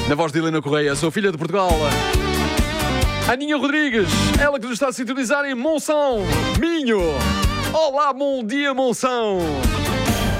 Na voz de Helena Correia, sou filha de Portugal. Aninha Rodrigues, ela que nos está a sintonizar em Monção, Minho. Olá, bom dia, Monção.